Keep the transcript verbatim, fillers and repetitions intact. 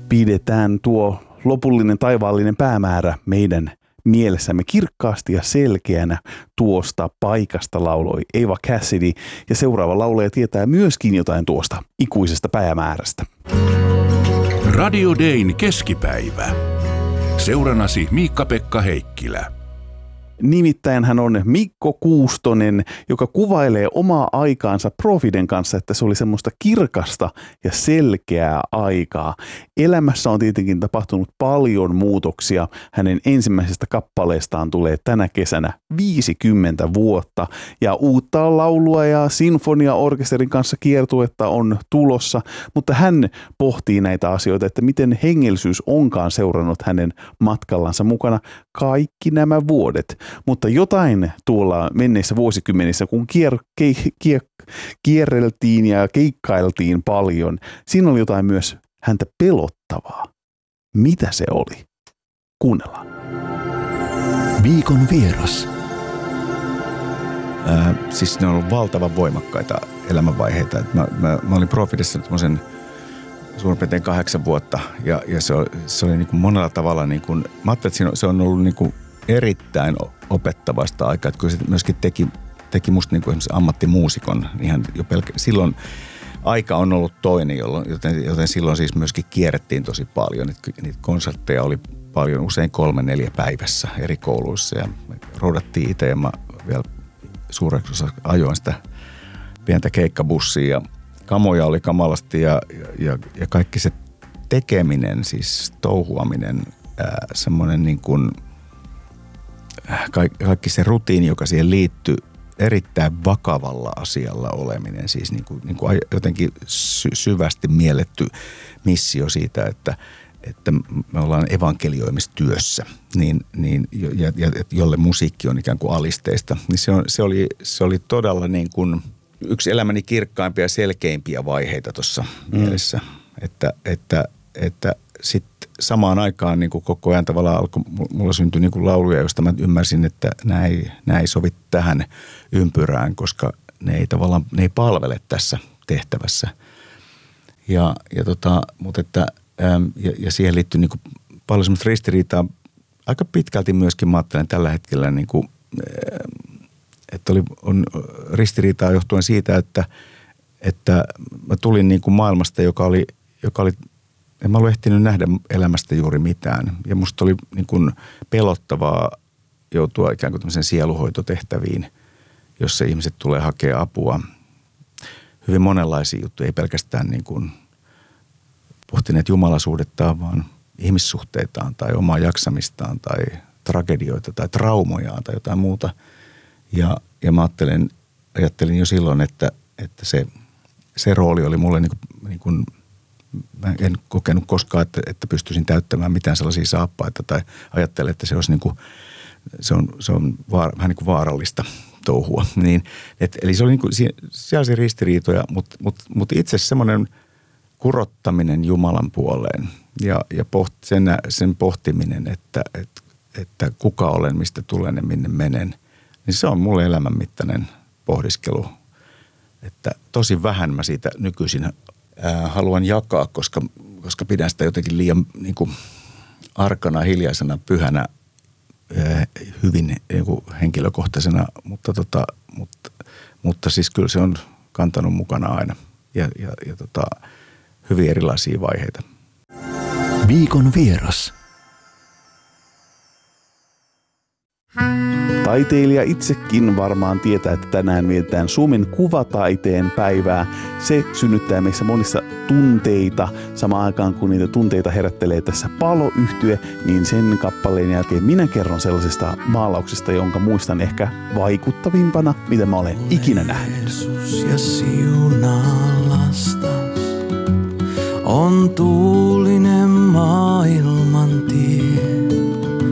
pidetään tuo lopullinen taivaallinen päämäärä meidän mielessämme kirkkaasti ja selkeänä. Tuosta paikasta lauloi Eva Cassidy, ja seuraava laulaja tietää myöskin jotain tuosta ikuisesta päämäärästä. Radio Dayn keskipäivä. Seuranasi Miikka-Pekka Heikkilä. Nimittäin hän on Mikko Kuustonen, joka kuvailee omaa aikaansa Profiden kanssa, että se oli semmoista kirkasta ja selkeää aikaa. Elämässä on tietenkin tapahtunut paljon muutoksia. Hänen ensimmäisestä kappaleestaan tulee tänä kesänä viisikymmentä vuotta ja uutta laulua ja sinfoniaorkesterin kanssa kiertuetta on tulossa, mutta hän pohtii näitä asioita, että miten hengellisyys onkaan seurannut hänen matkallansa mukana kaikki nämä vuodet. Mutta jotain tuolla menneissä vuosikymmenissä, kun kier, ke, kier, kierreltiin ja keikkailtiin paljon, siinä oli jotain myös häntä pelottavaa. Mitä se oli? Kuunnellaan. Viikon vieras. Äh, siis ne on ollut valtavan voimakkaita elämänvaiheita. Mä, mä, mä olin Profidessa semmoisen suurin piirtein kahdeksan vuotta ja, ja se oli, se oli niin kuin monella tavalla, niin kuin, mä ajattelin, että se on ollut niin kuin erittäin opettavasta aikaa, että kyllä se myöskin teki, teki musta niin kuin esimerkiksi ammattimuusikon. Ihan jo pelkä, silloin aika on ollut toinen, jolloin, joten, joten silloin siis myöskin kierrettiin tosi paljon. Niitä, niitä konsertteja oli paljon, usein kolme, neljä päivässä eri kouluissa ja me roudattiin itse ja mä vielä suureksi osa ajoin sitä pientä keikkabussia ja kamoja oli kamalasti ja, ja, ja kaikki se tekeminen, siis touhuaminen, ää, semmoinen niin kuin kaikki se rutiini, joka siihen liittyy, erittäin vakavalla asialla oleminen, siis niin kuin, niin kuin jotenkin sy- syvästi mielletty missio siitä, että, että me ollaan evankelioimistyössä, niin, niin, ja, ja, jolle musiikki on ikään kuin alisteista, niin se, on, se, oli, se oli todella niin kuin yksi elämäni kirkkaimpia ja selkeimpiä vaiheita tuossa mm. mielessä, että, että, että sitten samaan aikaan niin kuin koko ajan tavallaan alkoi, mulla syntyi niin kuin lauluja, joista mä ymmärsin, että nämä ei, nämä ei sovi tähän ympyrään, koska ne ei tavallaan, ne ei palvele tässä tehtävässä. Ja, ja tota, mutta että, ja, ja siihen liittyy niin kuin paljon semmoista ristiriitaa, aika pitkälti myöskin mä ajattelen tällä hetkellä, niin kuin, että oli, on ristiriitaa johtuen siitä, että, että mä tulin niin kuin maailmasta, joka oli, joka oli en mä ollut ehtinyt nähdä elämästä juuri mitään. Ja musta oli niin kuin pelottavaa joutua ikään kuin tämmöisen sieluhoitotehtäviin, jossa ihmiset tulee hakea apua. Hyvin monenlaisia juttuja, ei pelkästään niin kuin pohtineet jumalasuhdettaan, vaan ihmissuhteitaan tai omaa jaksamistaan tai tragedioita tai traumojaan tai jotain muuta. Ja, ja mä ajattelin, ajattelin jo silloin, että, että se, se rooli oli mulle niin kuin, niin kuin mä en kokenut koskaan, että, että pystyisin täyttämään mitään sellaisia saappaita tai ajattelen, että se olisi niin kuin, se on, se on vaar, vähän niin kuin vaarallista touhua. Niin, et, eli se oli niin kuin sellaisia ristiriitoja, mutta, mutta, mutta itse asiassa semmoinen kurottaminen Jumalan puoleen ja, ja poht, sen, sen pohtiminen, että, että, että kuka olen, mistä tulen ja minne menen, niin se on mulle elämänmittainen pohdiskelu. Että tosi vähän mä siitä nykyisin haluan jakaa, koska, koska pidän sitä jotenkin liian niin kuin arkana, hiljaisena, pyhänä, hyvin niin kuin henkilökohtaisena, mutta, tota, mutta, mutta siis kyllä se on kantanut mukana aina ja, ja, ja tota, hyvin erilaisia vaiheita. Viikon vieras. Taiteilija itsekin varmaan tietää, että tänään vietetään Suomen kuvataiteen päivää. Se synnyttää meissä monissa tunteita. Samaan aikaan kun niitä tunteita herättelee tässä Palo-yhtye, niin sen kappaleen jälkeen minä kerron sellaisesta maalauksesta, jonka muistan ehkä vaikuttavimpana, mitä mä olen ikinä nähnyt. Jeesus ja siunaa lastas, on tuulinen